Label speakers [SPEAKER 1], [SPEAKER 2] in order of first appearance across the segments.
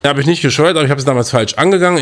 [SPEAKER 1] Habe ich nicht gescheut, aber ich habe es damals falsch angegangen.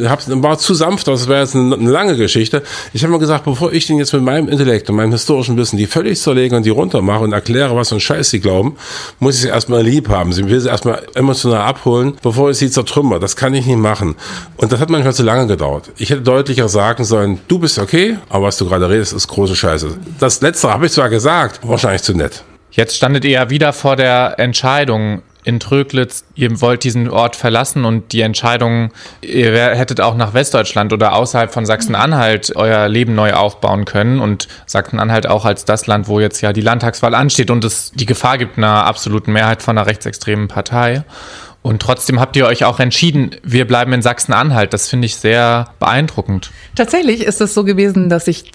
[SPEAKER 1] War zu sanft, das wäre jetzt eine lange Geschichte. Ich habe mir gesagt, bevor ich den jetzt mit meinem Intellekt und meinem historischen Wissen die völlig zerlege und die runtermache und erkläre, was für ein Scheiß sie glauben, muss ich sie erstmal lieb haben. Ich will sie erstmal emotional abholen, bevor ich sie zertrümmer. Das kann ich nicht machen. Und das hat manchmal zu lange gedauert. Ich hätte deutlicher sagen sollen, du bist okay, aber was du gerade redest, ist große Scheiße. Das Letzte habe ich zwar gesagt, wahrscheinlich zu nett.
[SPEAKER 2] Jetzt standet ihr ja wieder vor der Entscheidung in Tröglitz, ihr wollt diesen Ort verlassen und die Entscheidung, ihr hättet auch nach Westdeutschland oder außerhalb von Sachsen-Anhalt euer Leben neu aufbauen können und Sachsen-Anhalt auch als das Land, wo jetzt ja die Landtagswahl ansteht und es die Gefahr gibt einer absoluten Mehrheit von einer rechtsextremen Partei. Und trotzdem habt ihr euch auch entschieden, wir bleiben in Sachsen-Anhalt. Das finde ich sehr beeindruckend.
[SPEAKER 3] Tatsächlich ist es so gewesen, dass ich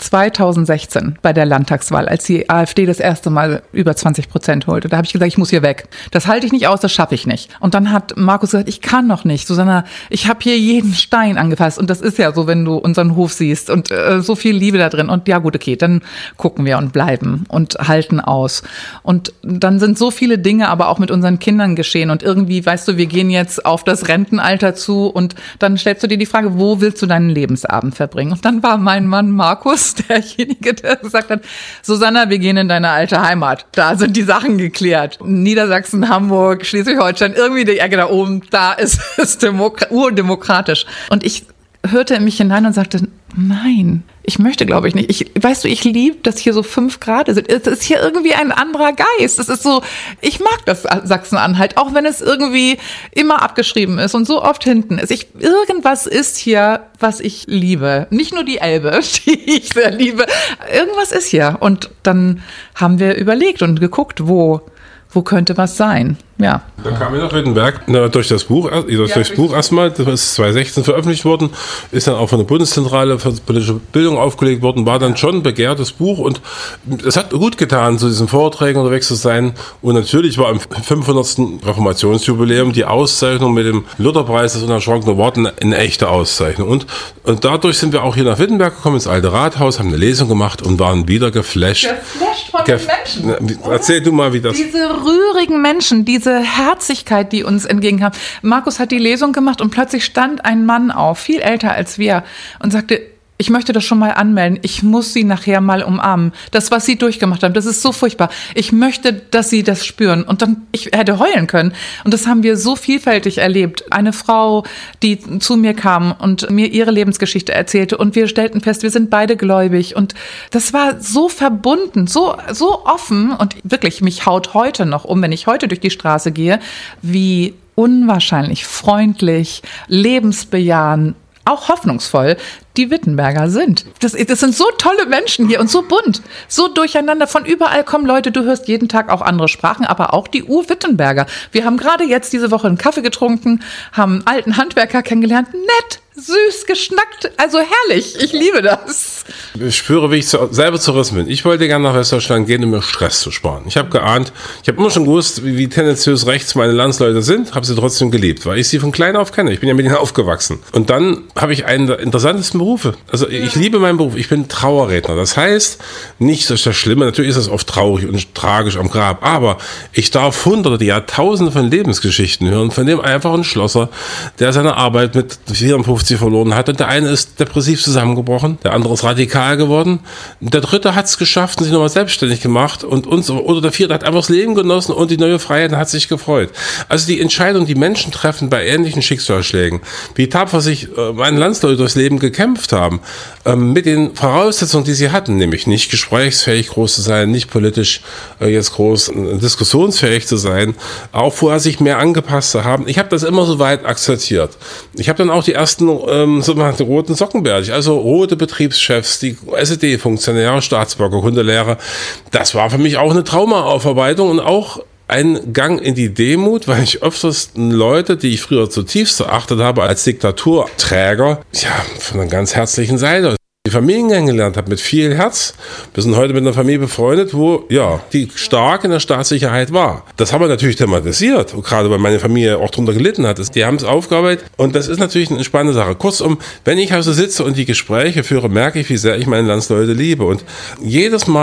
[SPEAKER 3] 2016 bei der Landtagswahl, als die AfD das erste Mal über 20% holte, da habe ich gesagt, ich muss hier weg. Das halte ich nicht aus, das schaffe ich nicht. Und dann hat Markus gesagt, ich kann noch nicht. Susanna, ich habe hier jeden Stein angefasst. Und das ist ja so, wenn du unseren Hof siehst und so viel Liebe da drin. Und ja gut, okay, dann gucken wir und bleiben und halten aus. Und dann sind so viele Dinge aber auch mit unseren Kindern geschehen. Und irgendwie, weißt du, wir gehen jetzt auf das Rentenalter zu und dann stellst du dir die Frage, wo willst du deinen Lebensabend verbringen? Und dann war mein Mann Markus derjenige, der gesagt hat, Susanna, wir gehen in deine alte Heimat. Da sind die Sachen geklärt. Niedersachsen, Hamburg, Schleswig-Holstein, irgendwie die Ecke da oben, da ist es urdemokratisch. Und ich hörte in mich hinein und sagte, nein, ich möchte, glaube ich, nicht. Ich liebe, dass hier so 5 Grad sind. Es ist hier irgendwie ein anderer Geist. Es ist so, ich mag das Sachsen-Anhalt, auch wenn es irgendwie immer abgeschrieben ist und so oft hinten ist. Irgendwas ist hier, was ich liebe. Nicht nur die Elbe, die ich sehr liebe. Irgendwas ist hier. Und dann haben wir überlegt und geguckt, wo könnte was sein. Ja.
[SPEAKER 1] Dann kam ich nach Wittenberg durch das Buch erstmal, das ist 2016 veröffentlicht worden, ist dann auch von der Bundeszentrale für politische Bildung aufgelegt worden, war dann schon ein begehrtes Buch und es hat gut getan, zu diesen Vorträgen unterwegs zu sein. Und natürlich war im 500. Reformationsjubiläum die Auszeichnung mit dem Lutherpreis des unerschrockenen Worten eine echte Auszeichnung. Und dadurch sind wir auch hier nach Wittenberg gekommen, ins Alte Rathaus, haben eine Lesung gemacht und waren wieder geflasht.
[SPEAKER 3] Geflasht von den Menschen.
[SPEAKER 1] Erzähl du mal, wie das...
[SPEAKER 3] Diese rührigen Menschen, diese Herzlichkeit, die uns entgegenkam. Markus hat die Lesung gemacht und plötzlich stand ein Mann auf, viel älter als wir, und sagte, ich möchte das schon mal anmelden. Ich muss Sie nachher mal umarmen. Das, was Sie durchgemacht haben, das ist so furchtbar. Ich möchte, dass Sie das spüren. Und dann, ich hätte heulen können. Und das haben wir so vielfältig erlebt. Eine Frau, die zu mir kam und mir ihre Lebensgeschichte erzählte. Und wir stellten fest, wir sind beide gläubig. Und das war so verbunden, so offen. Und wirklich, mich haut heute noch um, wenn ich heute durch die Straße gehe, wie unwahrscheinlich freundlich, lebensbejahend, auch hoffnungsvoll die Wittenberger sind. Das sind so tolle Menschen hier und so bunt, so durcheinander. Von überall kommen Leute, du hörst jeden Tag auch andere Sprachen, aber auch die Wittenberger. Wir haben gerade jetzt diese Woche einen Kaffee getrunken, haben einen alten Handwerker kennengelernt. Nett, süß, geschnackt, also herrlich. Ich liebe das.
[SPEAKER 1] Ich spüre, wie ich selber zerrissen bin. Ich wollte gerne nach Westdeutschland gehen, um mir Stress zu sparen. Ich habe geahnt, ich habe immer schon gewusst, wie tendenziös rechts meine Landsleute sind, habe sie trotzdem geliebt, weil ich sie von klein auf kenne. Ich bin ja mit ihnen aufgewachsen. Und dann habe ich einen der interessantesten Berufe. Also ich liebe meinen Beruf. Ich bin Trauerredner. Das heißt, nicht so das Schlimme, natürlich ist das oft traurig und tragisch am Grab, aber ich darf Hunderte, Jahrtausende von Lebensgeschichten hören, von dem einfachen Schlosser, der seine Arbeit mit 54 verloren hat. Und der eine ist depressiv zusammengebrochen, der andere ist radikal geworden, der dritte hat es geschafft und sich nochmal selbstständig gemacht oder der vierte hat einfach das Leben genossen und die neue Freiheit hat sich gefreut. Also die Entscheidung, die Menschen treffen bei ähnlichen Schicksalsschlägen, wie tapfer sich meine Landsleute durchs Leben gekämpft haben, mit den Voraussetzungen, die sie hatten, nämlich nicht gesprächsfähig groß zu sein, nicht politisch jetzt groß diskussionsfähig zu sein, auch vorher sich mehr angepasst zu haben. Ich habe das immer so weit akzeptiert. Ich habe dann auch die ersten sogenannten roten Sockenbärtig, also rote Betriebschefs, die SED-Funktionäre, Staatsbürger, Hundelehrer. Das war für mich auch eine Traumaaufarbeitung und auch ein Gang in die Demut, weil ich öfters Leute, die ich früher zutiefst erachtet habe als Diktaturträger, von einer ganz herzlichen Seite die Familien kennengelernt habe mit viel Herz. Wir sind heute mit einer Familie befreundet, wo die stark in der Staatssicherheit war. Das haben wir natürlich thematisiert, gerade weil meine Familie auch darunter gelitten hat. Die haben es aufgearbeitet und das ist natürlich eine spannende Sache. Kurzum, wenn ich also sitze und die Gespräche führe, merke ich, wie sehr ich meine Landsleute liebe und jedes Mal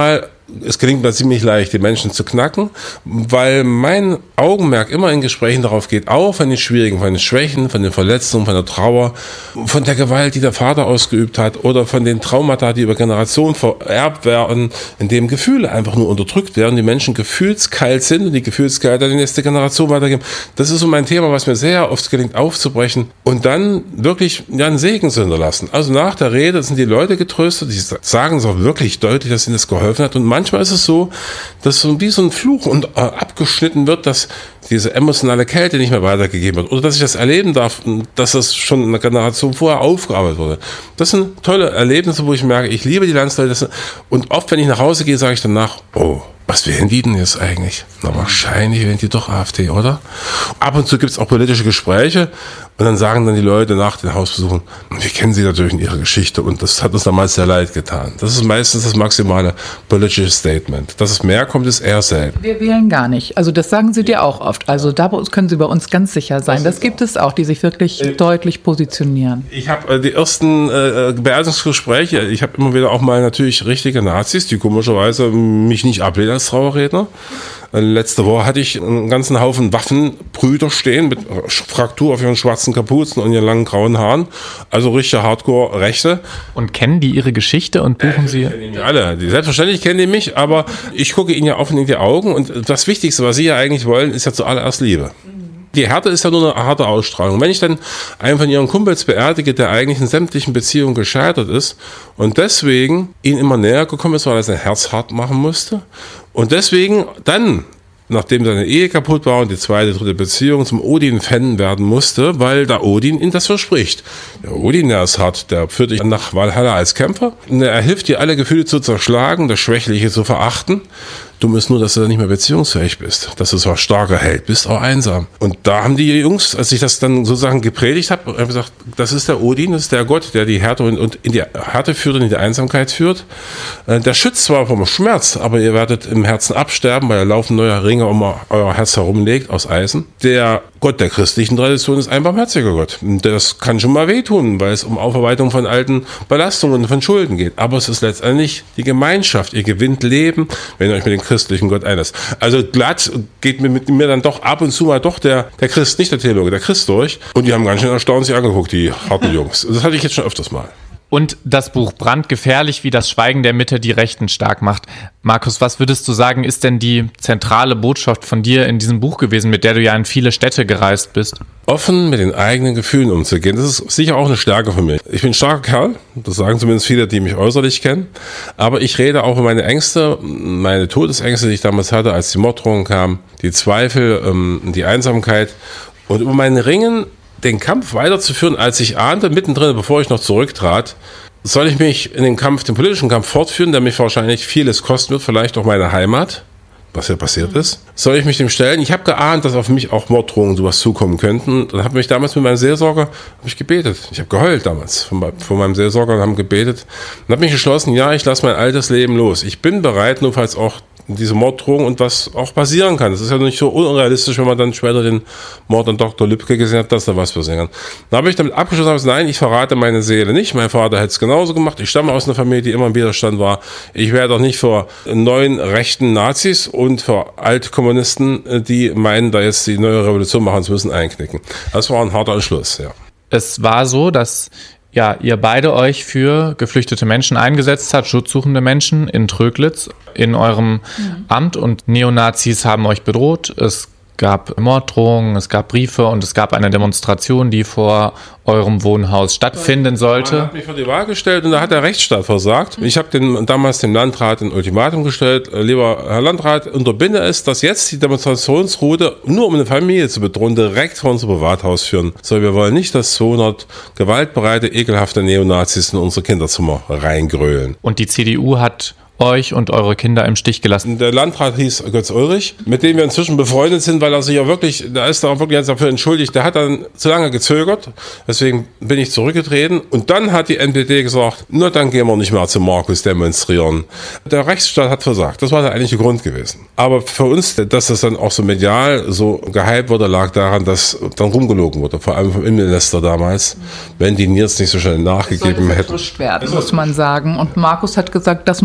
[SPEAKER 1] es gelingt mir ziemlich leicht, die Menschen zu knacken, weil mein Augenmerk immer in Gesprächen darauf geht, auch von den Schwierigen, von den Schwächen, von den Verletzungen, von der Trauer, von der Gewalt, die der Vater ausgeübt hat oder von den Traumata, die über Generationen vererbt werden, in dem Gefühle einfach nur unterdrückt werden, die Menschen gefühlskalt sind und die Gefühlskalt an die nächste Generation weitergeben. Das ist so mein Thema, was mir sehr oft gelingt aufzubrechen und dann wirklich einen Segen zu hinterlassen. Also nach der Rede sind die Leute getröstet, die sagen es auch wirklich deutlich, dass ihnen das geholfen hat. Und manchmal ist es so, dass so wie so ein Fluch und abgeschnitten wird, dass diese emotionale Kälte nicht mehr weitergegeben wird oder dass ich das erleben darf, dass das schon eine Generation vorher aufgearbeitet wurde. Das sind tolle Erlebnisse, wo ich merke, ich liebe die Landsleute. Und oft, wenn ich nach Hause gehe, sage ich danach, oh, was wählen die denn jetzt eigentlich? Na, wahrscheinlich wählen die doch AfD, oder? Ab und zu gibt es auch politische Gespräche und dann sagen dann die Leute nach den Hausbesuchen, wir kennen sie natürlich in ihrer Geschichte und das hat uns damals sehr leid getan. Das ist meistens das maximale politische Statement. Dass es mehr kommt, ist eher selten.
[SPEAKER 3] Wir wählen gar nicht. Also das sagen sie dir auch oft. Also da können sie bei uns ganz sicher sein. Das gibt es auch, die sich wirklich deutlich positionieren.
[SPEAKER 1] Ich habe die ersten Beerdigungsgespräche, ich habe immer wieder auch mal natürlich richtige Nazis, die komischerweise mich nicht ablehnen als Trauerredner. Letzte Woche hatte ich einen ganzen Haufen Waffenbrüder stehen mit Fraktur auf ihren schwarzen Kapuzen und ihren langen grauen Haaren. Also richtige Hardcore-Rechte.
[SPEAKER 2] Und kennen die ihre Geschichte und buchen sie?
[SPEAKER 1] Alle. Selbstverständlich kennen die mich, aber ich gucke ihnen ja offen in die Augen und das Wichtigste, was sie ja eigentlich wollen, ist ja zuallererst Liebe. Die Härte ist ja nur eine harte Ausstrahlung. Wenn ich dann einen von ihren Kumpels beerdige, der eigentlich in sämtlichen Beziehungen gescheitert ist und deswegen ihnen immer näher gekommen ist, weil er sein Herz hart machen musste und deswegen dann, nachdem seine Ehe kaputt war und die zweite, dritte Beziehung zum Odin-Fan werden musste, weil der Odin ihm das verspricht. Der Odin, der ist hart, der führt dich nach Valhalla als Kämpfer. Er hilft dir, alle Gefühle zu zerschlagen, das Schwächliche zu verachten. Dumm ist nur, dass du dann nicht mehr beziehungsfähig bist. Dass du zwar starker Held bist, auch einsam. Und da haben die Jungs, als ich das dann sozusagen gepredigt habe, gesagt, das ist der Odin, das ist der Gott, der die Härte und in die Härte führt und in die Einsamkeit führt. Der schützt zwar vom Schmerz, aber ihr werdet im Herzen absterben, weil er laufen neuer Ringe um euer Herz herumlegt aus Eisen. Der Gott der christlichen Tradition ist ein barmherziger Gott. Das kann schon mal wehtun, weil es um Aufarbeitung von alten Belastungen und von Schulden geht. Aber es ist letztendlich die Gemeinschaft. Ihr gewinnt Leben, wenn ihr euch mit den christlichen Gott einlässt. Also glatt geht mit mir dann doch ab und zu mal doch der Christ, nicht der Theologe, der Christ durch. Und die haben ganz schön erstaunt sich angeguckt, die harten Jungs. Das hatte ich jetzt schon öfters mal.
[SPEAKER 2] Und das Buch Brandgefährlich, wie das Schweigen der Mitte die Rechten stark macht. Markus, was würdest du sagen, ist denn die zentrale Botschaft von dir in diesem Buch gewesen, mit der du ja in viele Städte gereist bist?
[SPEAKER 1] Offen mit den eigenen Gefühlen umzugehen, das ist sicher auch eine Stärke von mir. Ich bin ein starker Kerl, das sagen zumindest viele, die mich äußerlich kennen. Aber ich rede auch über meine Ängste, meine Todesängste, die ich damals hatte, als die Morddrohung kam, die Zweifel, die Einsamkeit und über mein Ringen, den Kampf weiterzuführen, als ich ahnte, mittendrin, bevor ich noch zurücktrat, soll ich mich in den politischen Kampf fortführen, der mich wahrscheinlich vieles kosten wird, vielleicht auch meine Heimat, was ja passiert ist. Soll ich mich dem stellen? Ich habe geahnt, dass auf mich auch Morddrohungen sowas zukommen könnten. Und habe mich damals mit meinem Seelsorger gebetet. Ich habe geheult damals von meinem Seelsorger und haben gebetet. Und habe mich entschlossen, ja, ich lasse mein altes Leben los. Ich bin bereit, nur falls auch diese Morddrohung und was auch passieren kann. Das ist ja nicht so unrealistisch, wenn man dann später den Mord an Dr. Lübcke gesehen hat, dass da was passieren kann. Dann habe ich damit abgeschlossen, nein, ich verrate meine Seele nicht. Mein Vater hätte es genauso gemacht. Ich stamme aus einer Familie, die immer im Widerstand war. Ich werde auch nicht vor neuen rechten Nazis und vor Altkommunisten, die meinen, da jetzt die neue Revolution machen zu müssen, einknicken. Das war ein harter Entschluss, ja.
[SPEAKER 2] Es war so, dass ihr beide euch für geflüchtete Menschen eingesetzt habt, schutzsuchende Menschen in Tröglitz, in eurem Amt, und Neonazis haben euch bedroht. Es gab Morddrohungen, es gab Briefe und es gab eine Demonstration, die vor eurem Wohnhaus stattfinden sollte.
[SPEAKER 1] Man hat mich vor die Wahl gestellt und da hat der Rechtsstaat versagt. Ich habe damals dem Landrat ein Ultimatum gestellt. Lieber Herr Landrat, unterbinde es, dass jetzt die Demonstrationsroute, nur um eine Familie zu bedrohen, direkt vor unser Privathaus führen soll. Wir wollen nicht, dass 200 gewaltbereite, ekelhafte Neonazis in unsere Kinderzimmer reingrölen.
[SPEAKER 2] Und die CDU hat euch und eure Kinder im Stich gelassen.
[SPEAKER 1] Der Landrat hieß Götz Ulrich, mit dem wir inzwischen befreundet sind, weil er sich ja wirklich, da ist er auch wirklich dafür entschuldigt. Der hat dann zu lange gezögert, deswegen bin ich zurückgetreten. Und dann hat die NPD gesagt, na dann gehen wir nicht mehr zu Markus demonstrieren. Der Rechtsstaat hat versagt, das war der eigentliche Grund gewesen. Aber für uns, dass das dann auch so medial so gehypt wurde, lag daran, dass dann rumgelogen wurde, vor allem vom Innenminister damals, wenn die Nils nicht so schnell nachgegeben hätten.
[SPEAKER 3] Werden, muss man sagen. Und Markus hat gesagt, das mache ich nicht mehr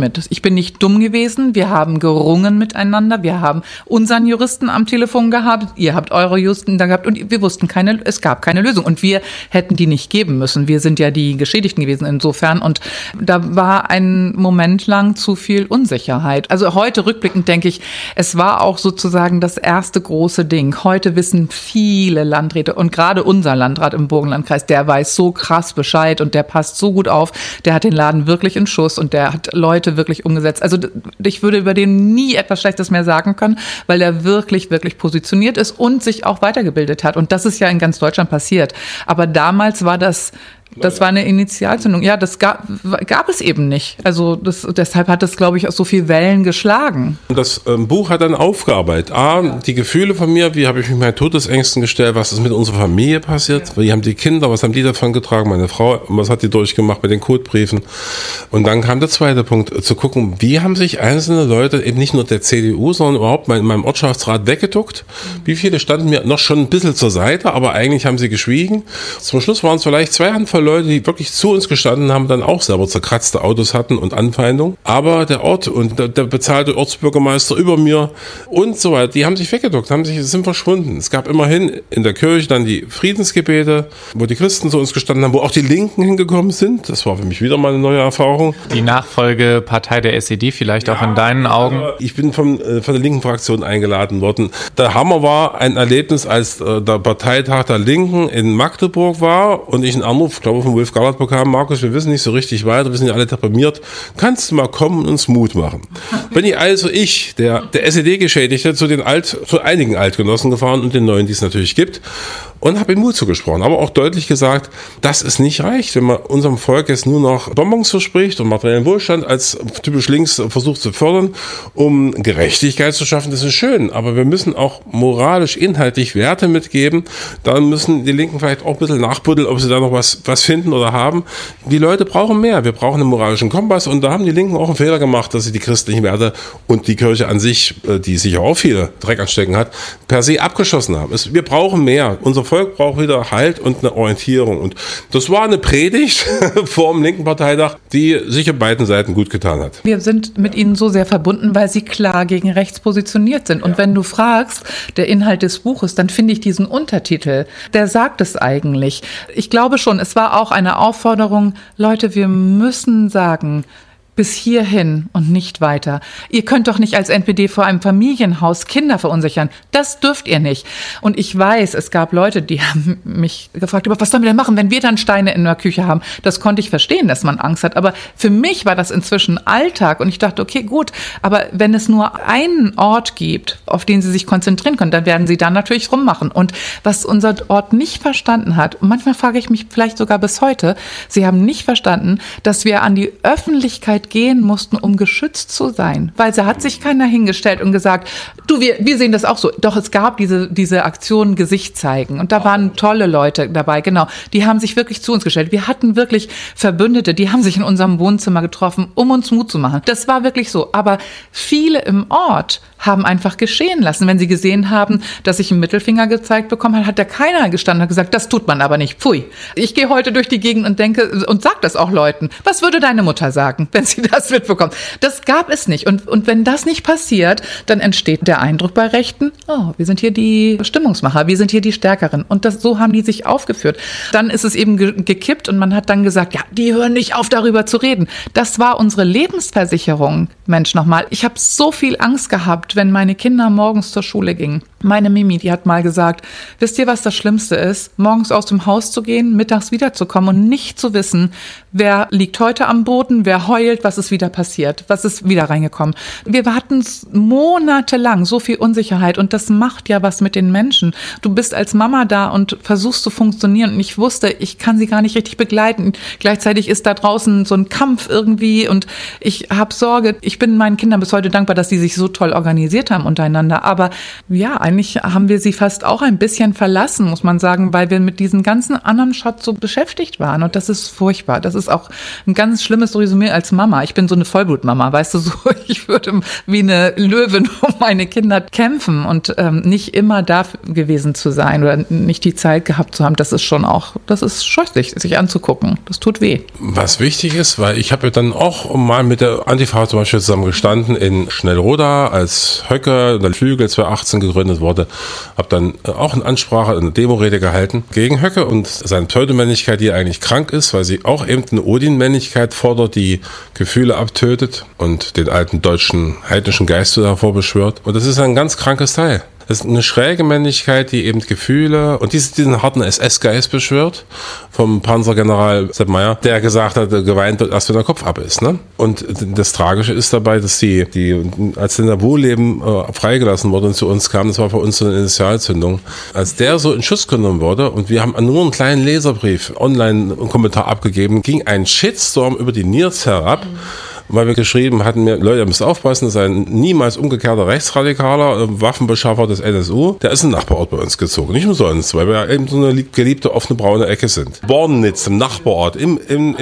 [SPEAKER 3] mit. Ich bin nicht dumm gewesen. Wir haben gerungen miteinander. Wir haben unseren Juristen am Telefon gehabt. Ihr habt eure Juristen da gehabt. Und wir wussten es gab keine Lösung. Und wir hätten die nicht geben müssen. Wir sind ja die Geschädigten gewesen insofern. Und da war ein Moment lang zu viel Unsicherheit. Also heute rückblickend denke ich, es war auch sozusagen das erste große Ding. Heute wissen viele Landräte und gerade unser Landrat im Burgenlandkreis, der weiß so krass Bescheid und der passt so gut auf. Der hat den Laden wirklich in Schuss und der hat Leute wirklich umgesetzt. Also ich würde über den nie etwas Schlechtes mehr sagen können, weil er wirklich, wirklich positioniert ist und sich auch weitergebildet hat. Und das ist ja in ganz Deutschland passiert. Aber damals war das war eine Initialzündung. Ja, das gab es eben nicht. Also deshalb hat es, glaube ich, auch so viel Wellen geschlagen.
[SPEAKER 1] Das Buch hat dann aufgearbeitet. Die Gefühle von mir, wie habe ich mich meinen Todesängsten gestellt, was ist mit unserer Familie passiert, wie haben die Kinder, was haben die davon getragen, meine Frau, was hat die durchgemacht mit den Codebriefen. Und dann kam der zweite Punkt, zu gucken, wie haben sich einzelne Leute, eben nicht nur der CDU, sondern überhaupt in meinem Ortschaftsrat weggeduckt. Wie viele standen mir noch schon ein bisschen zur Seite, aber eigentlich haben sie geschwiegen. Zum Schluss waren es vielleicht 2 Handvoll Leute, die wirklich zu uns gestanden haben, dann auch selber zerkratzte Autos hatten und Anfeindungen. Aber der Ort und der bezahlte Ortsbürgermeister über mir und so weiter, die haben sich weggeduckt, sind verschwunden. Es gab immerhin in der Kirche dann die Friedensgebete, wo die Christen zu uns gestanden haben, wo auch die Linken hingekommen sind. Das war für mich wieder mal eine neue Erfahrung.
[SPEAKER 2] Die Nachfolgepartei der SED vielleicht auch in deinen Augen?
[SPEAKER 1] Ich bin von der linken Fraktion eingeladen worden. Der Hammer war ein Erlebnis, als der Parteitag der Linken in Magdeburg war und ich einen Anruf, glaube von Wolf Gallert bekam: Markus, wir wissen nicht so richtig weiter, wir sind ja alle deprimiert, kannst du mal kommen und uns Mut machen? Bin ich also der SED-Geschädigte, zu einigen Altgenossen gefahren und den neuen, die es natürlich gibt, und habe ihm Mut zugesprochen, aber auch deutlich gesagt, dass es nicht reicht, wenn man unserem Volk jetzt nur noch Bonbons verspricht und materiellen Wohlstand als typisch links versucht zu fördern, um Gerechtigkeit zu schaffen. Das ist schön, aber wir müssen auch moralisch, inhaltlich Werte mitgeben. Dann müssen die Linken vielleicht auch ein bisschen nachbuddeln, ob sie da noch was finden oder haben. Die Leute brauchen mehr. Wir brauchen einen moralischen Kompass, und da haben die Linken auch einen Fehler gemacht, dass sie die christlichen Werte und die Kirche an sich, die sicher auch viele Dreck anstecken hat, per se abgeschossen haben. Wir brauchen mehr. Unser Volk braucht wieder Halt und eine Orientierung. Und das war eine Predigt vor dem linken Parteitag, die sicher beiden Seiten gut getan hat.
[SPEAKER 3] Wir sind mit ihnen so sehr verbunden, weil sie klar gegen rechts positioniert sind. Und wenn du fragst, der Inhalt des Buches, dann finde ich diesen Untertitel, der sagt es eigentlich. Ich glaube schon, es war auch eine Aufforderung, Leute, wir müssen sagen, bis hierhin und nicht weiter. Ihr könnt doch nicht als NPD vor einem Familienhaus Kinder verunsichern. Das dürft ihr nicht. Und ich weiß, es gab Leute, die haben mich gefragt, was sollen wir denn machen, wenn wir dann Steine in der Küche haben? Das konnte ich verstehen, dass man Angst hat. Aber für mich war das inzwischen Alltag. Und ich dachte, okay, gut. Aber wenn es nur einen Ort gibt, auf den sie sich konzentrieren können, dann werden sie da natürlich rummachen. Und was unser Ort nicht verstanden hat, und manchmal frage ich mich vielleicht sogar bis heute, sie haben nicht verstanden, dass wir an die Öffentlichkeit gehen mussten, um geschützt zu sein. Weil da hat sich keiner hingestellt und gesagt, du, wir sehen das auch so. Doch es gab diese Aktion Gesicht zeigen. Und da waren tolle Leute dabei, genau. Die haben sich wirklich zu uns gestellt. Wir hatten wirklich Verbündete, die haben sich in unserem Wohnzimmer getroffen, um uns Mut zu machen. Das war wirklich so. Aber viele im Ort haben einfach geschehen lassen. Wenn sie gesehen haben, dass ich einen Mittelfinger gezeigt bekommen habe, hat da keiner gestanden und gesagt, das tut man aber nicht. Pfui. Ich gehe heute durch die Gegend und denke und sage das auch Leuten. Was würde deine Mutter sagen, wenn sie das mitbekommt? Das gab es nicht. Und wenn das nicht passiert, dann entsteht der Eindruck bei Rechten, oh, wir sind hier die Stimmungsmacher, wir sind hier die Stärkeren. Und so haben die sich aufgeführt. Dann ist es eben gekippt und man hat dann gesagt, ja, die hören nicht auf, darüber zu reden. Das war unsere Lebensversicherung. Mensch, nochmal. Ich habe so viel Angst gehabt, wenn meine Kinder morgens zur Schule gingen. Meine Mimi, die hat mal gesagt, wisst ihr, was das Schlimmste ist? Morgens aus dem Haus zu gehen, mittags wiederzukommen und nicht zu wissen, wer liegt heute am Boden, wer heult, was ist wieder passiert, was ist wieder reingekommen. Wir hatten monatelang so viel Unsicherheit und das macht ja was mit den Menschen. Du bist als Mama da und versuchst zu funktionieren und ich wusste, ich kann sie gar nicht richtig begleiten. Gleichzeitig ist da draußen so ein Kampf irgendwie und ich habe Sorge. Ich bin meinen Kindern bis heute dankbar, dass sie sich so toll organisiert haben untereinander. Aber ja, eigentlich haben wir sie fast auch ein bisschen verlassen, muss man sagen, weil wir mit diesen ganzen anderen Shots so beschäftigt waren. Und das ist furchtbar. Das ist auch ein ganz schlimmes Resümee als Mama. Ich bin so eine Vollblutmama, weißt du, so ich würde wie eine Löwin um meine Kinder kämpfen und nicht immer da gewesen zu sein oder nicht die Zeit gehabt zu haben. Das ist scheußlich, sich anzugucken. Das tut weh.
[SPEAKER 1] Was wichtig ist, weil ich habe ja dann auch mal mit der Antifa zum Beispiel zusammen gestanden in Schnellroda, als Höcke und der Flügel 2018 gegründet wurde, habe dann auch eine Ansprache, eine Demorede gehalten gegen Höcke und seine Pseudomännlichkeit, die eigentlich krank ist, weil sie auch eben eine Odin-Männlichkeit fordert, die Gefühle abtötet und den alten deutschen heidnischen Geist davor beschwört. Und das ist ein ganz krankes Teil. Das ist eine schräge Männlichkeit, die eben Gefühle und diesen harten SS-Geist beschwört, vom Panzergeneral Sepp Meyer, der gesagt hat, geweint wird erst, wenn der Kopf ab ist. Ne? Und das Tragische ist dabei, dass die als der Wohlleben freigelassen wurde und zu uns kam, das war für uns so eine Initialzündung, als der so in Schuss genommen wurde und wir haben nur einen kleinen Leserbrief, online einen Kommentar abgegeben, ging ein Shitstorm über die NIRS herab, weil wir geschrieben hatten, Leute, ihr müsst aufpassen, das ist ein niemals umgekehrter Rechtsradikaler, Waffenbeschaffer des NSU, der ist in den Nachbarort bei uns gezogen. Nicht umsonst, weil wir ja eben so eine geliebte offene braune Ecke sind. Bornitz, im Nachbarort, in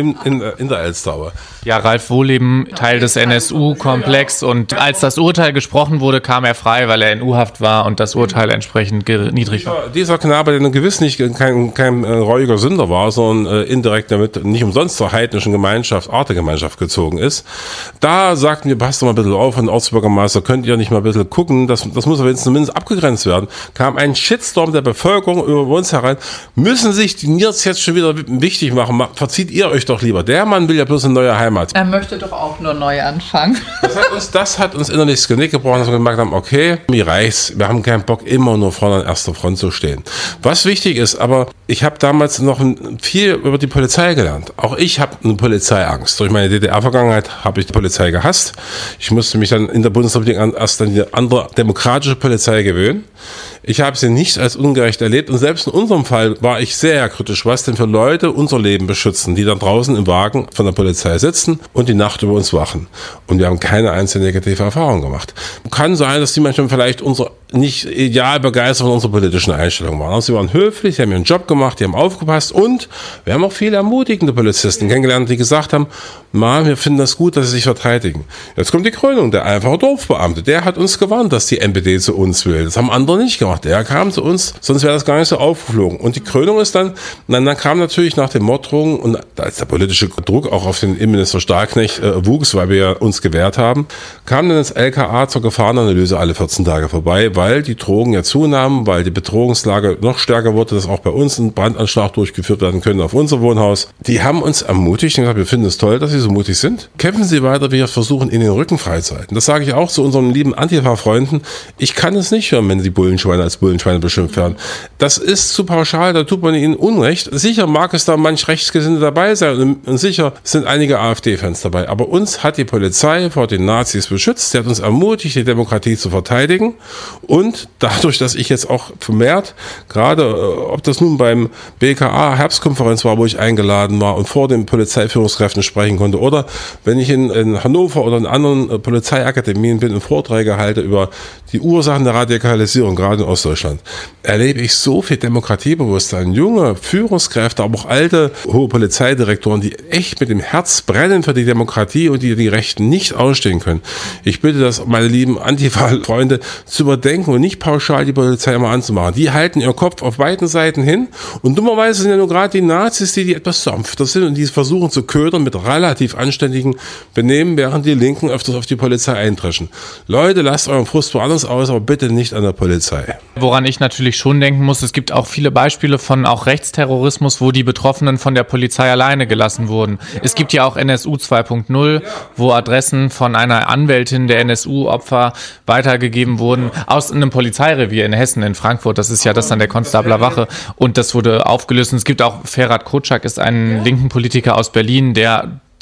[SPEAKER 1] der Elsteraue.
[SPEAKER 2] Ja, Ralf Wohlleben, Teil des NSU-Komplex, und als das Urteil gesprochen wurde, kam er frei, weil er in U-Haft war und das Urteil entsprechend niedrig war.
[SPEAKER 1] Dieser Knabe, der gewiss nicht kein reuiger Sünder war, sondern indirekt damit nicht umsonst zur heidnischen Gemeinschaft, Artegemeinschaft gezogen ist, da sagten wir, passt doch mal ein bisschen auf, und Ortsbürgermeister, könnt ihr nicht mal ein bisschen gucken, das muss aber jetzt zumindest abgegrenzt werden. Kam ein Shitstorm der Bevölkerung über uns herein, müssen sich die NIRS jetzt schon wieder wichtig machen, verzieht ihr euch doch lieber. Der Mann will ja bloß eine neue Heimat.
[SPEAKER 3] Er möchte doch auch nur neu anfangen.
[SPEAKER 1] Das hat uns innerlich das Genick gebrochen, dass wir gemerkt haben, okay, mir reicht's, wir haben keinen Bock, immer nur vorne an erster Front zu stehen. Was wichtig ist, aber ich habe damals noch viel über die Polizei gelernt. Auch ich habe eine Polizeiangst. Durch meine DDR-Vergangenheit habe ich die Polizei gehasst. Ich musste mich dann in der Bundesrepublik erst an die andere demokratische Polizei gewöhnen. Ich habe sie nicht als ungerecht erlebt und selbst in unserem Fall war ich sehr kritisch, was denn für Leute unser Leben beschützen, die dann draußen im Wagen von der Polizei sitzen und die Nacht über uns wachen. Und wir haben keine einzige negative Erfahrung gemacht. Kann sein, dass die manchmal vielleicht nicht ideal begeistert von unserer politischen Einstellung waren. Also sie waren höflich, sie haben ihren Job gemacht, die haben aufgepasst und wir haben auch viele ermutigende Polizisten kennengelernt, die gesagt haben, wir finden das gut, dass sie sich verteidigen. Jetzt kommt die Krönung, der einfache Dorfbeamte, der hat uns gewarnt, dass die NPD zu uns will. Das haben andere nicht gemacht. Der kam zu uns, sonst wäre das gar nicht so aufgeflogen. Und die Krönung ist dann kam natürlich nach den Morddrohungen und als der politische Druck auch auf den Innenminister Stahlknecht wuchs, weil wir uns gewehrt haben, kam dann das LKA zur Gefahrenanalyse alle 14 Tage vorbei, weil die Drogen ja zunahmen, weil die Bedrohungslage noch stärker wurde, dass auch bei uns ein Brandanschlag durchgeführt werden könnte auf unser Wohnhaus. Die haben uns ermutigt und gesagt, wir finden es toll, dass Sie so mutig sind. Kämpfen Sie weiter, wir versuchen, Ihnen den Rücken freizuhalten. Das sage ich auch zu unseren lieben Antifa-Freunden. Ich kann es nicht hören, wenn die Bullenschweine als Bullenschweine beschimpft werden. Das ist zu pauschal, da tut man ihnen Unrecht. Sicher mag es da manch Rechtsgesinnte dabei sein und sicher sind einige AfD-Fans dabei. Aber uns hat die Polizei vor den Nazis beschützt. Sie hat uns ermutigt, die Demokratie zu verteidigen. Und dadurch, dass ich jetzt auch vermehrt, gerade ob das nun beim BKA Herbstkonferenz war, wo ich eingeladen war und vor den Polizeiführungskräften sprechen konnte, oder wenn ich in Hannover oder in anderen Polizeiakademien bin und Vorträge halte über die Ursachen der Radikalisierung, gerade in Ostdeutschland, erlebe ich so viel Demokratiebewusstsein. Junge Führungskräfte, aber auch alte hohe Polizeidirektoren, die echt mit dem Herz brennen für die Demokratie und die Rechten nicht ausstehen können. Ich bitte das, meine lieben Antifa-Freunde, zu überdenken und nicht pauschal die Polizei immer anzumachen. Die halten ihren Kopf auf beiden Seiten hin und dummerweise sind ja nur gerade die Nazis, die etwas sanfter sind und die versuchen zu ködern mit relativ anständigen Benehmen, während die Linken öfters auf die Polizei eindreschen. Leute, lasst euren Frust woanders aus, aber bitte nicht an der Polizei.
[SPEAKER 2] Woran ich natürlich schon denken muss, es gibt auch viele Beispiele von auch Rechtsterrorismus, wo die Betroffenen von der Polizei alleine gelassen wurden. Es gibt ja auch NSU 2.0, wo Adressen von einer Anwältin der NSU-Opfer weitergegeben wurden aus einem Polizeirevier in Hessen, in Frankfurt. Das ist ja das an der Konstabler Wache. Und das wurde aufgelöst. Und es gibt auch Ferhat Kocak, ist ein linken Politiker aus Berlin, der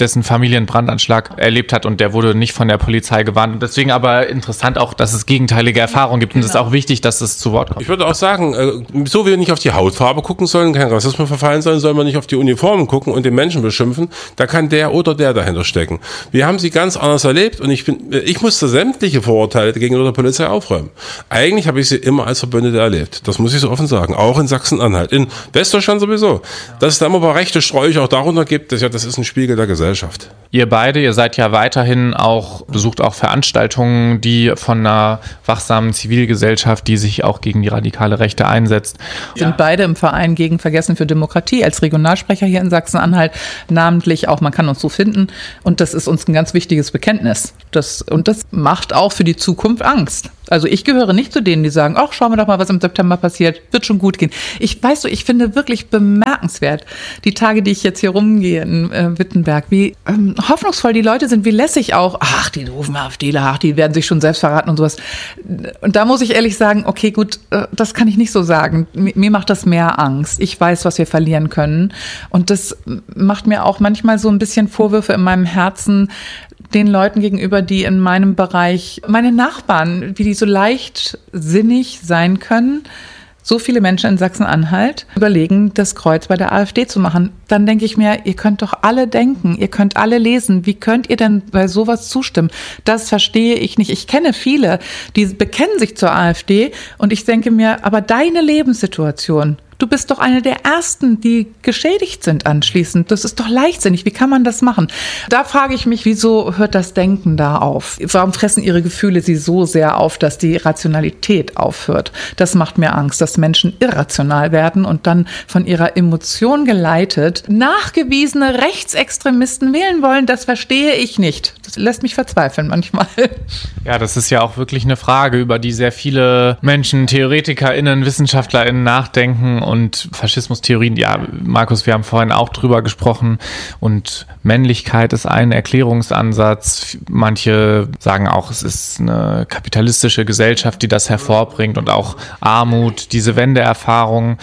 [SPEAKER 2] dessen Familie einen Brandanschlag erlebt hat und der wurde nicht von der Polizei gewarnt. Und deswegen aber interessant auch, dass es gegenteilige Erfahrungen gibt. Und es ist auch wichtig, dass es zu Wort kommt.
[SPEAKER 1] Ich würde auch sagen, so wie wir nicht auf die Hautfarbe gucken sollen, kein Rassismus verfallen sollen, soll man nicht auf die Uniformen gucken und den Menschen beschimpfen. Da kann der oder der dahinter stecken. Wir haben sie ganz anders erlebt und ich musste sämtliche Vorurteile gegenüber der Polizei aufräumen. Eigentlich habe ich sie immer als Verbündete erlebt. Das muss ich so offen sagen. Auch in Sachsen-Anhalt. In Westdeutschland sowieso. Dass es da immer ein paar rechte Sträuche auch darunter gibt, das ist ein Spiegel der Gesellschaft.
[SPEAKER 2] Ihr beide, ihr seid ja weiterhin besucht auch Veranstaltungen, die von einer wachsamen Zivilgesellschaft, die sich auch gegen die radikale Rechte einsetzt.
[SPEAKER 3] Wir sind beide im Verein gegen Vergessen für Demokratie als Regionalsprecher hier in Sachsen-Anhalt, namentlich auch, man kann uns so finden. Und das ist uns ein ganz wichtiges Bekenntnis. Und das macht auch für die Zukunft Angst. Also ich gehöre nicht zu denen, die sagen, ach, schauen wir doch mal, was im September passiert, wird schon gut gehen. Ich finde wirklich bemerkenswert, die Tage, die ich jetzt hier rumgehe in Wittenberg, wie hoffnungsvoll die Leute sind, wie lässig auch, ach, die rufen AfDler, ach, die werden sich schon selbst verraten und sowas. Und da muss ich ehrlich sagen, okay, gut, das kann ich nicht so sagen. Mir macht das mehr Angst. Ich weiß, was wir verlieren können. Und das macht mir auch manchmal so ein bisschen Vorwürfe in meinem Herzen, den Leuten gegenüber, die in meinem Bereich, meine Nachbarn, wie die so leichtsinnig sein können, so viele Menschen in Sachsen-Anhalt überlegen, das Kreuz bei der AfD zu machen. Dann denke ich mir, ihr könnt doch alle denken, ihr könnt alle lesen. Wie könnt ihr denn bei sowas zustimmen? Das verstehe ich nicht. Ich kenne viele, die bekennen sich zur AfD und ich denke mir, aber deine Lebenssituation, du bist doch eine der Ersten, die geschädigt sind anschließend. Das ist doch leichtsinnig. Wie kann man das machen? Da frage ich mich, wieso hört das Denken da auf? Warum fressen ihre Gefühle sie so sehr auf, dass die Rationalität aufhört? Das macht mir Angst, dass Menschen irrational werden und dann von ihrer Emotion geleitet nachgewiesene Rechtsextremisten wählen wollen. Das verstehe ich nicht. Das lässt mich verzweifeln manchmal.
[SPEAKER 2] Ja, das ist ja auch wirklich eine Frage, über die sehr viele Menschen, TheoretikerInnen, WissenschaftlerInnen nachdenken. Und Faschismustheorien, ja, Markus, wir haben vorhin auch drüber gesprochen und Männlichkeit ist ein Erklärungsansatz. Manche sagen auch, es ist eine kapitalistische Gesellschaft, die das hervorbringt und auch Armut, diese Wendeerfahrung.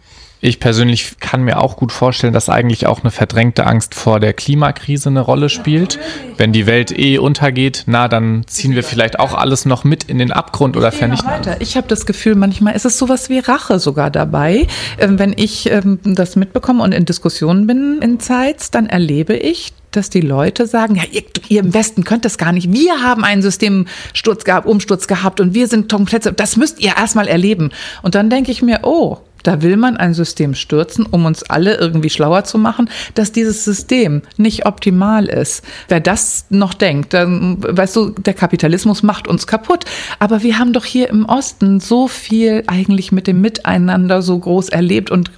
[SPEAKER 2] Ich persönlich kann mir auch gut vorstellen, dass eigentlich auch eine verdrängte Angst vor der Klimakrise eine Rolle spielt. Wenn die Welt untergeht, dann ziehen wir vielleicht auch alles noch mit in den Abgrund oder vernichten.
[SPEAKER 3] Ich habe das Gefühl, manchmal ist es sowas wie Rache sogar dabei. Wenn ich das mitbekomme und in Diskussionen bin in Zeitz, dann erlebe ich, dass die Leute sagen, ja, ihr im Westen könnt das gar nicht. Wir haben einen Umsturz gehabt und wir sind komplett, das müsst ihr erstmal erleben. Und dann denke ich mir, da will man ein System stürzen, um uns alle irgendwie schlauer zu machen, dass dieses System nicht optimal ist. Wer das noch denkt, dann, weißt du, der Kapitalismus macht uns kaputt. Aber wir haben doch hier im Osten so viel eigentlich mit dem Miteinander so groß erlebt und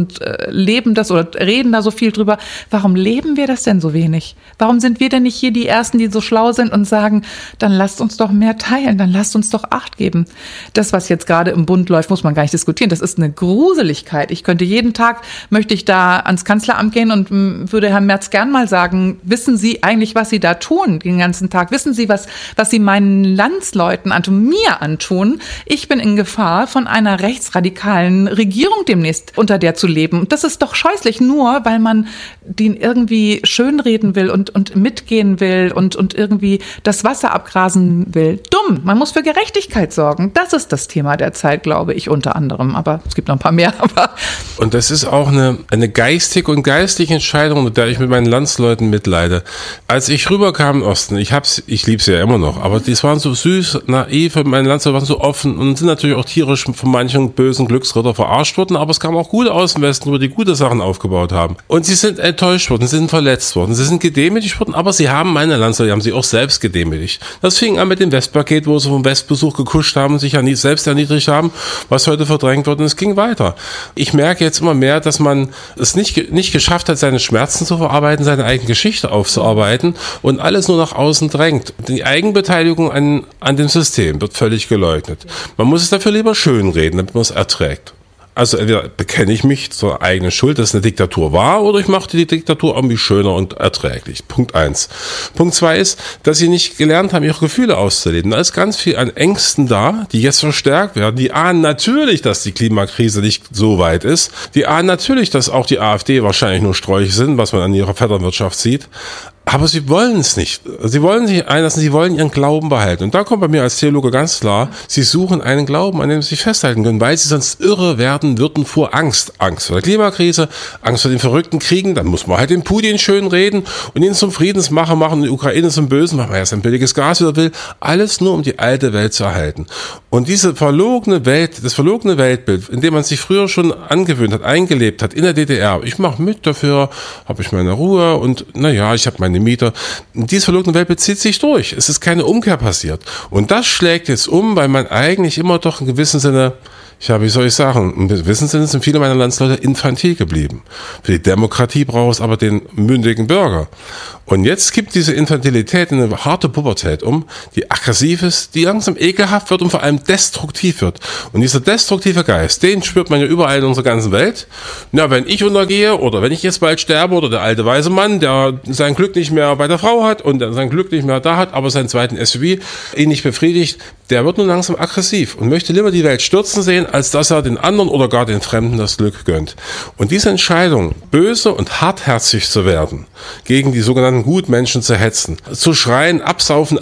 [SPEAKER 3] leben das oder reden da so viel drüber. Warum leben wir das denn so wenig? Warum sind wir denn nicht hier die Ersten, die so schlau sind und sagen, dann lasst uns doch mehr teilen, dann lasst uns doch Acht geben. Das, was jetzt gerade im Bund läuft, muss man gar nicht diskutieren. Das ist eine Gruseligkeit. Ich könnte jeden Tag, möchte ich da ans Kanzleramt gehen und würde Herrn Merz gern mal sagen, wissen Sie eigentlich, was Sie da tun den ganzen Tag? Wissen Sie, was Sie meinen Landsleuten mir antun? Ich bin in Gefahr, von einer rechtsradikalen Regierung demnächst unter der zu leben. Und das ist doch scheußlich, nur weil man den irgendwie schönreden will und mitgehen will und irgendwie das Wasser abgrasen will. Dumm. Man muss für Gerechtigkeit sorgen. Das ist das Thema der Zeit, glaube ich, unter anderem. Aber es gibt noch ein paar mehr.
[SPEAKER 1] Und das ist auch eine geistige und geistliche Entscheidung, mit der ich mit meinen Landsleuten mitleide. Als ich rüberkam im Osten, ich liebe sie ja immer noch, aber die waren so süß, naiv, meine Landsleute waren so offen und sind natürlich auch tierisch von manchen bösen Glücksritter verarscht worden, aber es kam auch gute aus dem Westen, wo die gute Sachen aufgebaut haben. Und sie sind enttäuscht worden, sie sind verletzt worden, sie sind gedemütigt worden, aber meine Landsleute haben sich auch selbst gedemütigt. Das fing an mit dem Westpaket, wo sie vom Westbesuch gekuscht haben und sich selbst erniedrigt haben, was heute verdrängt wird, und es ging weiter. Ich merke jetzt immer mehr, dass man es nicht geschafft hat, seine Schmerzen zu verarbeiten, seine eigene Geschichte aufzuarbeiten und alles nur nach außen drängt. Die Eigenbeteiligung an dem System wird völlig geleugnet. Man muss es dafür lieber schönreden, damit man es erträgt. Also entweder bekenne ich mich zur eigenen Schuld, dass es eine Diktatur war, oder ich mache die Diktatur irgendwie schöner und erträglich. Punkt 1. Punkt 2 ist, dass sie nicht gelernt haben, ihre Gefühle auszuleben. Da ist ganz viel an Ängsten da, die jetzt verstärkt werden. Die ahnen natürlich, dass die Klimakrise nicht so weit ist. Die ahnen natürlich, dass auch die AfD wahrscheinlich nur Sträuche sind, was man an ihrer Vetternwirtschaft sieht. Aber sie wollen es nicht. Sie wollen sich einlassen, sie wollen ihren Glauben behalten. Und da kommt bei mir als Theologe ganz klar, sie suchen einen Glauben, an dem sie sich festhalten können, weil sie sonst irre werden würden vor Angst. Angst vor der Klimakrise, Angst vor den verrückten Kriegen, dann muss man halt den Putin schön reden und ihn zum Friedensmacher machen, die Ukraine zum Bösen, weil man ja sein billiges Gas wieder will. Alles nur, um die alte Welt zu erhalten. Und diese verlogene Welt, das verlogene Weltbild, in dem man sich früher schon angewöhnt hat, eingelebt hat, in der DDR, ich mache mit dafür, habe ich meine Ruhe und naja, ich habe meine Mieter. Dieses verlogene Weltbild zieht sich durch. Es ist keine Umkehr passiert. Und das schlägt jetzt um, weil man eigentlich immer doch in gewissem Sinne, wie soll ich sagen, in gewissem Sinne sind viele meiner Landsleute infantil geblieben. Für die Demokratie braucht es aber den mündigen Bürger. Und jetzt kippt diese Infantilität in eine harte Pubertät um, die aggressiv ist, die langsam ekelhaft wird und vor allem destruktiv wird. Und dieser destruktive Geist, den spürt man ja überall in unserer ganzen Welt. Na, wenn ich untergehe oder wenn ich jetzt bald sterbe oder der alte weise Mann, der sein Glück nicht mehr bei der Frau hat und der sein Glück nicht mehr da hat, aber seinen zweiten SUV ihn nicht befriedigt, der wird nun langsam aggressiv und möchte lieber die Welt stürzen sehen, als dass er den anderen oder gar den Fremden das Glück gönnt. Und diese Entscheidung, böse und hartherzig zu werden, gegen die sogenannten Gutmenschen zu hetzen, zu schreien, absaufen,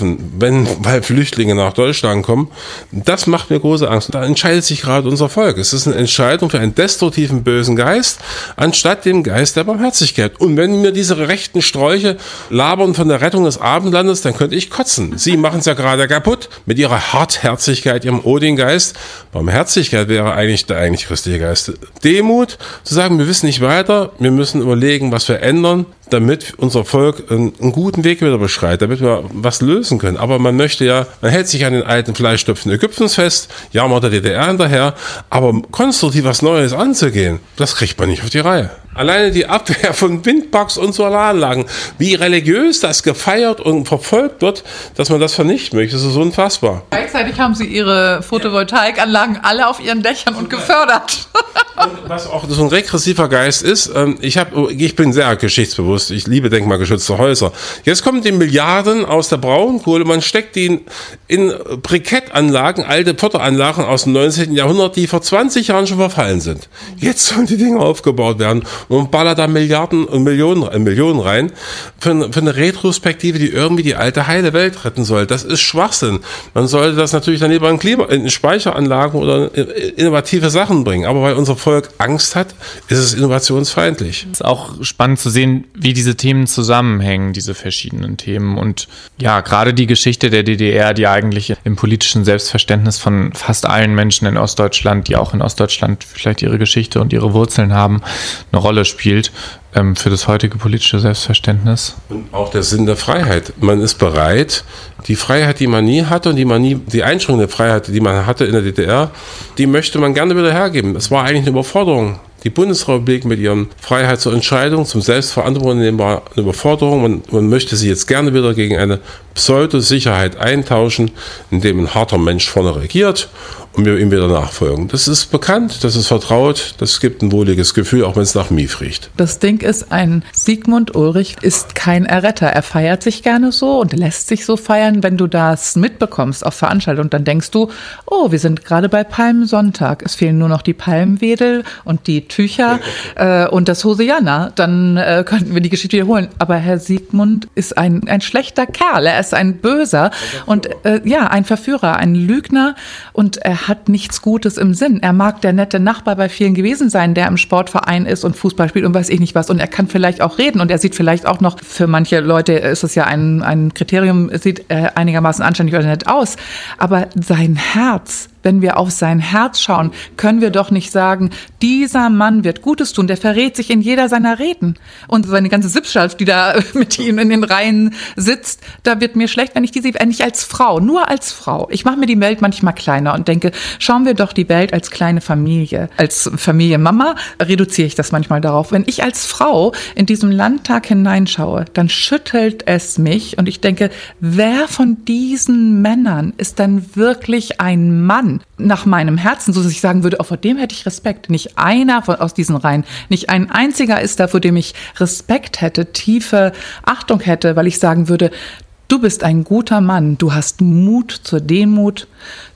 [SPEAKER 1] weil Flüchtlinge nach Deutschland kommen, das macht mir große Angst. Und da entscheidet sich gerade unser Volk. Es ist eine Entscheidung für einen destruktiven, bösen Geist, anstatt dem Geist der Barmherzigkeit. Und wenn mir diese rechten Sträuche labern von der Rettung des Abendlandes, dann könnte ich kotzen. Sie machen es ja gerade kaputt mit ihrer Hartherzigkeit, ihrem Odin-Geist. Barmherzigkeit wäre eigentlich der eigentlich christliche Geist. Demut, zu sagen, wir wissen nicht weiter, wir müssen überlegen, was wir ändern, damit unser Volk einen guten Weg wieder beschreitet, damit wir was lösen können. Aber man hält sich an den alten Fleischtöpfen Ägyptens fest, jammert der DDR hinterher, aber konstruktiv was Neues anzugehen, das kriegt man nicht auf die Reihe. Alleine die Abwehr von Windparks und Solaranlagen, wie religiös das gefeiert und verfolgt wird, dass man das vernichten möchte, das ist unfassbar.
[SPEAKER 3] Gleichzeitig haben sie ihre Photovoltaikanlagen alle auf ihren Dächern und gefördert.
[SPEAKER 1] Und was auch so ein regressiver Geist ist, ich bin sehr geschichtsbewusst, ich liebe denkmalgeschützte Häuser. Jetzt kommen die Milliarden aus der Braunkohle, man steckt die in Brikettanlagen, alte Förderanlagen aus dem 19. Jahrhundert, die vor 20 Jahren schon verfallen sind. Jetzt sollen die Dinge aufgebaut werden und man ballert da Milliarden und Millionen rein für eine Retrospektive, die irgendwie die alte heile Welt retten soll. Das ist Schwachsinn. Man sollte das natürlich dann lieber in Speicheranlagen oder innovative Sachen bringen. Aber weil unser Volk Angst hat, ist es innovationsfeindlich.
[SPEAKER 2] Es ist auch spannend zu sehen, wie diese Themen zusammenhängen, diese verschiedenen Themen. Und ja, gerade die Geschichte der DDR, die eigentlich im politischen Selbstverständnis von fast allen Menschen in Ostdeutschland, die auch in Ostdeutschland vielleicht ihre Geschichte und ihre Wurzeln haben, eine Rolle spielt für das heutige politische Selbstverständnis. Und
[SPEAKER 1] auch der Sinn der Freiheit. Man ist bereit, die Freiheit, die man nie hatte und die Einschränkung der Freiheit, die man hatte in der DDR, die möchte man gerne wieder hergeben. Es war eigentlich eine Überforderung. Die Bundesrepublik mit ihren Freiheit zur Entscheidung, zum Selbstverantwortung nehmen, war eine Überforderung. Man möchte sie jetzt gerne wieder gegen eine Pseudo-Sicherheit eintauschen, indem ein harter Mensch vorne regiert und wir ihm wieder nachfolgen. Das ist bekannt, das ist vertraut, das gibt ein wohliges Gefühl, auch wenn es nach Mief riecht.
[SPEAKER 3] Das Ding ist, ein Sigmund Ulrich ist kein Erretter. Er feiert sich gerne so und lässt sich so feiern. Wenn du das mitbekommst auf Veranstaltungen, dann denkst du, oh, wir sind gerade bei Palmsonntag. Es fehlen nur noch die Palmwedel und die Tücher und das Hosianna. Dann könnten wir die Geschichte wiederholen. Aber Herr Sigmund ist ein schlechter Kerl. Er ist ein Böser und ein Verführer, ein Lügner und er hat nichts Gutes im Sinn. Er mag der nette Nachbar bei vielen gewesen sein, der im Sportverein ist und Fußball spielt und weiß ich nicht was. Und er kann vielleicht auch reden und er sieht vielleicht auch noch, für manche Leute ist es ja ein Kriterium, sieht einigermaßen anständig oder nett aus. Aber sein Herz, wenn wir auf sein Herz schauen, können wir doch nicht sagen, dieser Mann wird Gutes tun, der verrät sich in jeder seiner Reden. Und seine ganze Sippschaft, die da mit ihm in den Reihen sitzt, da wird mir schlecht, wenn ich die sehe, nicht als Frau, nur als Frau. Ich mache mir die Welt manchmal kleiner und denke, schauen wir doch die Welt als kleine Familie. Als Familienmama reduziere ich das manchmal darauf. Wenn ich als Frau in diesem Landtag hineinschaue, dann schüttelt es mich und ich denke, wer von diesen Männern ist denn wirklich ein Mann? Nach meinem Herzen, so dass ich sagen würde, auch vor dem hätte ich Respekt. Nicht einer aus diesen Reihen, nicht ein einziger ist da, vor dem ich Respekt hätte, tiefe Achtung hätte, weil ich sagen würde, du bist ein guter Mann, du hast Mut zur Demut,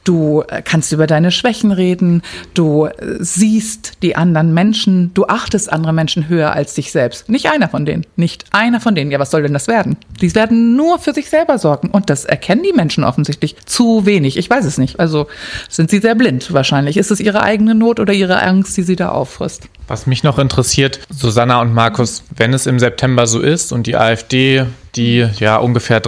[SPEAKER 3] du kannst über deine Schwächen reden, du siehst die anderen Menschen, du achtest andere Menschen höher als dich selbst. Nicht einer von denen. Ja, was soll denn das werden? Die werden nur für sich selber sorgen. Und das erkennen die Menschen offensichtlich zu wenig. Ich weiß es nicht. Also sind sie sehr blind wahrscheinlich. Ist es ihre eigene Not oder ihre Angst, die sie da auffrisst?
[SPEAKER 2] Was mich noch interessiert, Susanna und Markus, wenn es im September so ist und die AfD, die ja ungefähr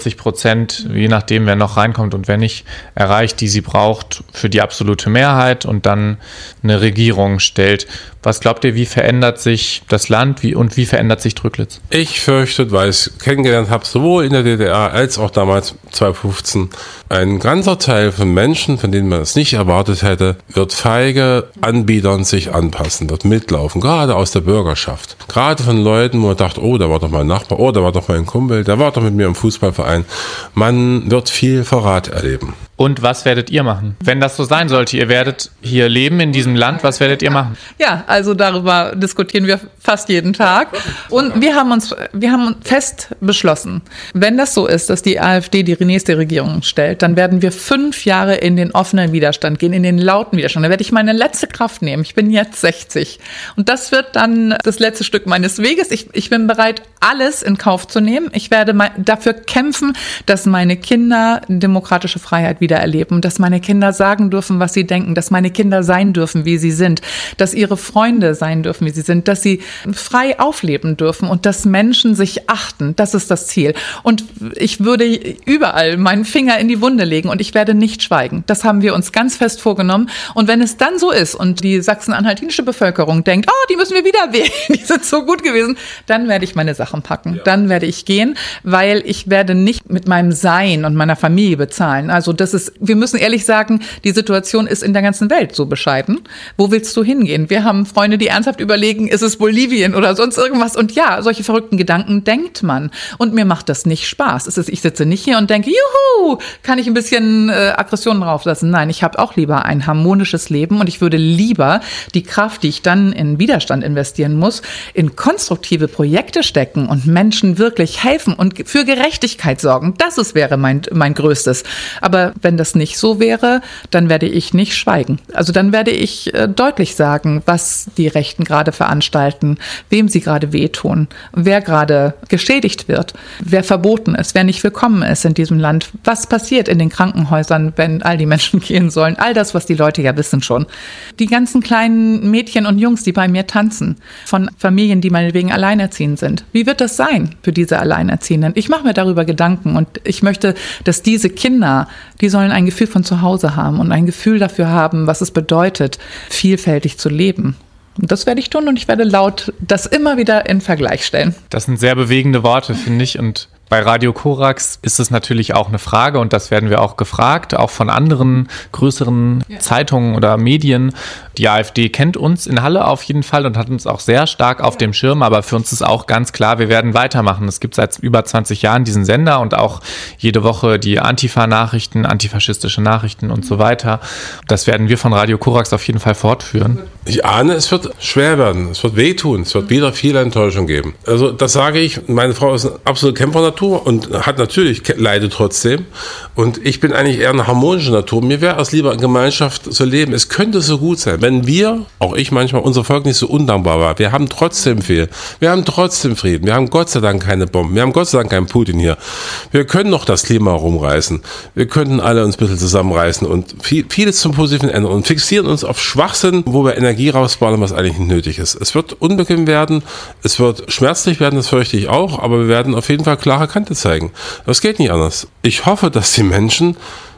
[SPEAKER 2] 43%, je nachdem wer noch reinkommt und wer nicht, erreicht, die sie braucht für die absolute Mehrheit und dann eine Regierung stellt. Was glaubt ihr, wie verändert sich das Land wie verändert sich Tröglitz?
[SPEAKER 1] Ich fürchte, weil ich es kennengelernt habe, sowohl in der DDR als auch damals 2015, ein ganzer Teil von Menschen, von denen man es nicht erwartet hätte, wird feige Anbietern sich anpassen, wird mitlaufen, gerade aus der Bürgerschaft. Gerade von Leuten, wo man dachte, oh, da war doch mein Nachbar, oh, da war doch mein Kumpel, der war doch mit mir im Fußballverein. Man wird viel Verrat erleben.
[SPEAKER 2] Und was werdet ihr machen? Wenn das so sein sollte, ihr werdet hier leben in diesem Land, was werdet ihr machen?
[SPEAKER 3] Ja, also darüber diskutieren wir fast jeden Tag. Und wir haben fest beschlossen, wenn das so ist, dass die AfD die nächste Regierung stellt, dann werden wir 5 Jahre in den offenen Widerstand gehen, in den lauten Widerstand. Da werde ich meine letzte Kraft nehmen. Ich bin jetzt 60. Und das wird dann das letzte Stück meines Weges. Ich bin bereit, alles in Kauf zu nehmen. Ich werde dafür kämpfen, dass meine Kinder demokratische Freiheit wieder erleben, dass meine Kinder sagen dürfen, was sie denken, dass meine Kinder sein dürfen, wie sie sind, dass ihre Freunde sein dürfen, wie sie sind, dass sie frei aufleben dürfen und dass Menschen sich achten. Das ist das Ziel. Und ich würde überall meinen Finger in die Wunde legen und ich werde nicht schweigen. Das haben wir uns ganz fest vorgenommen. Und wenn es dann so ist und die sachsen-anhaltinische Bevölkerung denkt, oh, die müssen wir wieder wählen, die sind so gut gewesen, dann werde ich meine Sachen packen. Ja. Dann werde ich gehen, weil ich werde nicht mit meinem Sein und meiner Familie bezahlen. Also wir müssen ehrlich sagen, die Situation ist in der ganzen Welt so bescheiden. Wo willst du hingehen? Wir haben Freunde, die ernsthaft überlegen, ist es Bolivien oder sonst irgendwas? Und ja, solche verrückten Gedanken denkt man. Und mir macht das nicht Spaß. Ich sitze nicht hier und denke, juhu, kann ich ein bisschen Aggressionen drauflassen? Nein, ich habe auch lieber ein harmonisches Leben und ich würde lieber die Kraft, die ich dann in Widerstand investieren muss, in konstruktive Projekte stecken und Menschen wirklich helfen und für Gerechtigkeit sorgen. Das wäre mein Größtes. Aber wenn das nicht so wäre, dann werde ich nicht schweigen. Also dann werde ich deutlich sagen, was die Rechten gerade veranstalten, wem sie gerade wehtun, wer gerade geschädigt wird, wer verboten ist, wer nicht willkommen ist in diesem Land, was passiert in den Krankenhäusern, wenn all die Menschen gehen sollen, all das, was die Leute ja wissen schon. Die ganzen kleinen Mädchen und Jungs, die bei mir tanzen, von Familien, die meinetwegen alleinerziehend sind. Wie wird das sein für diese Alleinerziehenden? Ich mache mir darüber Gedanken und ich möchte, dass diese Kinder, die sollen ein Gefühl von zu Hause haben und ein Gefühl dafür haben, was es bedeutet, vielfältig zu leben. Und das werde ich tun und ich werde laut das immer wieder in Vergleich stellen.
[SPEAKER 2] Das sind sehr bewegende Worte, finde ich. Und bei Radio Korax ist es natürlich auch eine Frage und das werden wir auch gefragt, auch von anderen größeren Zeitungen oder Medien. Die AfD kennt uns in Halle auf jeden Fall und hat uns auch sehr stark auf dem Schirm, aber für uns ist auch ganz klar, wir werden weitermachen. Es gibt seit über 20 Jahren diesen Sender und auch jede Woche die Antifa-Nachrichten, antifaschistische Nachrichten und so weiter. Das werden wir von Radio Korax auf jeden Fall fortführen.
[SPEAKER 1] Ich ahne, es wird schwer werden, es wird wehtun, es wird wieder viel Enttäuschung geben. Also das sage ich, meine Frau ist eine absolute Kämpfernatur und hat natürlich leidet trotzdem und ich bin eigentlich eher eine harmonische Natur. Mir wäre es lieber in Gemeinschaft zu leben. Es könnte so gut sein, wenn wir, auch ich manchmal, unser Volk nicht so undankbar war. Wir haben trotzdem viel. Wir haben trotzdem Frieden. Wir haben Gott sei Dank keine Bomben. Wir haben Gott sei Dank keinen Putin hier. Wir können noch das Klima rumreißen. Wir könnten alle uns ein bisschen zusammenreißen und vieles zum Positiven ändern und fixieren uns auf Schwachsinn, wo wir Energie rausbauen, was eigentlich nicht nötig ist. Es wird unbequem werden. Es wird schmerzlich werden, das fürchte ich auch, aber wir werden auf jeden Fall klare Kante zeigen. Das geht nicht anders. Ich hoffe, dass die Menschen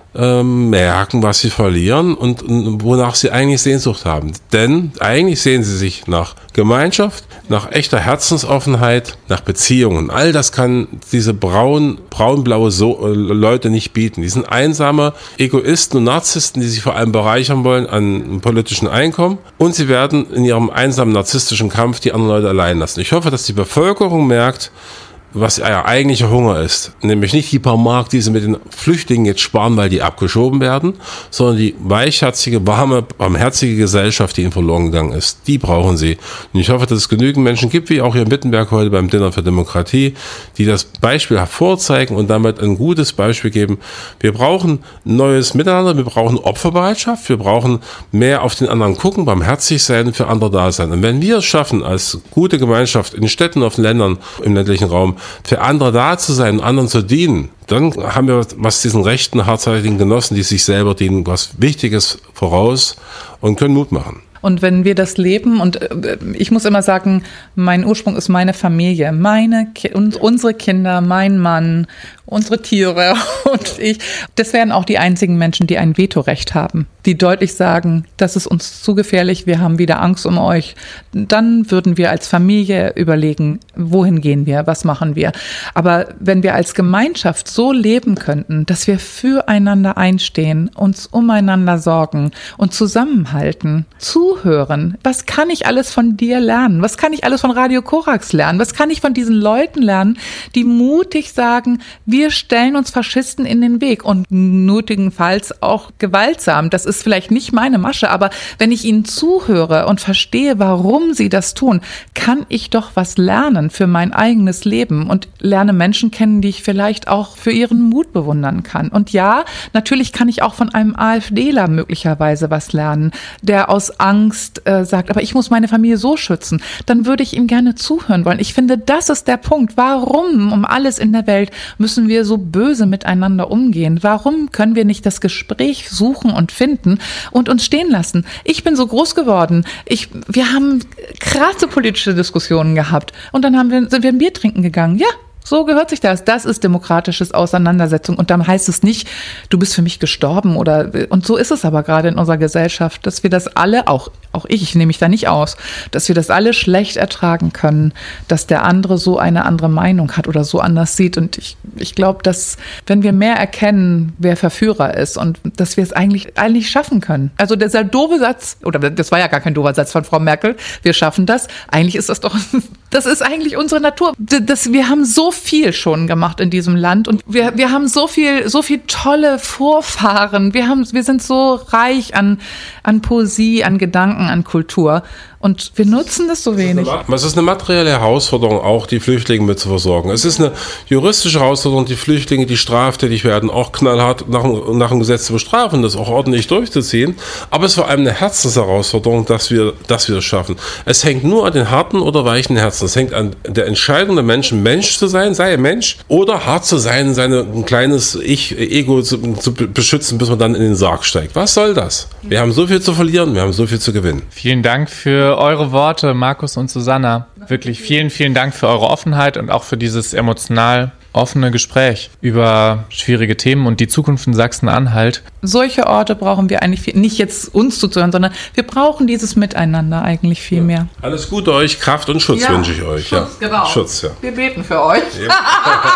[SPEAKER 1] merken, was sie verlieren und wonach sie eigentlich Sehnsucht haben. Denn eigentlich sehen sie sich nach Gemeinschaft, nach echter Herzensoffenheit, nach Beziehungen. All das kann diese braunblaue Leute nicht bieten. Die sind einsame Egoisten und Narzissten, die sich vor allem bereichern wollen an politischen Einkommen. Und sie werden in ihrem einsamen narzisstischen Kampf die anderen Leute allein lassen. Ich hoffe, dass die Bevölkerung merkt, was ihr eigentlicher Hunger ist. Nämlich nicht die paar Mark, die sie mit den Flüchtlingen jetzt sparen, weil die abgeschoben werden, sondern die weichherzige, warme, barmherzige Gesellschaft, die ihnen verloren gegangen ist. Die brauchen sie. Und ich hoffe, dass es genügend Menschen gibt, wie auch hier in Wittenberg heute beim Dinner für Demokratie, die das Beispiel hervorzeigen und damit ein gutes Beispiel geben. Wir brauchen neues Miteinander, wir brauchen Opferbereitschaft, wir brauchen mehr auf den anderen gucken, barmherzig sein, für andere da sein. Und wenn wir es schaffen, als gute Gemeinschaft in Städten, auf den Ländern, im ländlichen Raum, für andere da zu sein und anderen zu dienen, dann haben wir, was diesen rechten, hartzeitigen Genossen, die sich selber dienen, was Wichtiges voraus und können Mut machen.
[SPEAKER 3] Und wenn wir das leben, und ich muss immer sagen, mein Ursprung ist meine Familie, unsere Kinder, mein Mann, unsere Tiere und ich. Das wären auch die einzigen Menschen, die ein Vetorecht haben, die deutlich sagen, das ist uns zu gefährlich, wir haben wieder Angst um euch. Dann würden wir als Familie überlegen, wohin gehen wir, was machen wir. Aber wenn wir als Gemeinschaft so leben könnten, dass wir füreinander einstehen, uns umeinander sorgen und zusammenhalten, zuhören, was kann ich alles von dir lernen? Was kann ich alles von Radio Korax lernen? Was kann ich von diesen Leuten lernen, die mutig sagen, wir stellen uns Faschisten in den Weg und nötigenfalls auch gewaltsam. Das ist vielleicht nicht meine Masche, aber wenn ich ihnen zuhöre und verstehe, warum sie das tun, kann ich doch was lernen für mein eigenes Leben und lerne Menschen kennen, die ich vielleicht auch für ihren Mut bewundern kann. Und ja, natürlich kann ich auch von einem AfDler möglicherweise was lernen, der aus Angst sagt, aber ich muss meine Familie so schützen. Dann würde ich ihm gerne zuhören wollen. Ich finde, das ist der Punkt. Warum um alles in der Welt müssen wir so böse miteinander umgehen? Warum können wir nicht das Gespräch suchen und finden und uns stehen lassen? Ich bin so groß geworden. Wir haben krasse politische Diskussionen gehabt und dann sind wir ein Bier trinken gegangen. Ja, so gehört sich das. Das ist demokratisches Auseinandersetzung. Und dann heißt es nicht, du bist für mich gestorben und so ist es aber gerade in unserer Gesellschaft, dass wir das alle, auch ich nehme mich da nicht aus, dass wir das alle schlecht ertragen können, dass der andere so eine andere Meinung hat oder so anders sieht. Und ich glaube, dass wenn wir mehr erkennen, wer Verführer ist und dass wir es eigentlich schaffen können. Also dieser doofe Satz, oder das war ja gar kein doofer Satz von Frau Merkel, wir schaffen das. Eigentlich ist das ist eigentlich unsere Natur. Wir haben so viel schon gemacht in diesem Land und wir haben so viel tolle Vorfahren. Wir sind so reich an Poesie, an Gedanken, an Kultur. Und wir nutzen das so wenig.
[SPEAKER 1] Es ist eine materielle Herausforderung, auch die Flüchtlinge mit zu versorgen. Es ist eine juristische Herausforderung, die Flüchtlinge, die straftätig werden, auch knallhart nach dem Gesetz zu bestrafen, das auch ordentlich durchzuziehen. Aber es ist vor allem eine Herzensherausforderung, dass wir das schaffen. Es hängt nur an den harten oder weichen Herzen. Es hängt an der Entscheidung der Menschen, Mensch zu sein, sei er Mensch, oder hart zu sein, ein kleines Ego zu beschützen, bis man dann in den Sarg steigt. Was soll das? Wir haben so viel zu verlieren, wir haben so viel zu gewinnen.
[SPEAKER 2] Vielen Dank für eure Worte, Markus und Susanna. Wirklich vielen, vielen Dank für eure Offenheit und auch für dieses emotional offene Gespräch über schwierige Themen und die Zukunft in Sachsen-Anhalt.
[SPEAKER 3] Solche Orte brauchen wir eigentlich nicht jetzt uns zuzuhören, sondern wir brauchen dieses Miteinander eigentlich viel mehr.
[SPEAKER 1] Alles Gute euch, Kraft und Schutz wünsche ich euch.
[SPEAKER 3] Schutz, genau.
[SPEAKER 1] Schutz, ja.
[SPEAKER 3] Wir beten für euch. Ja.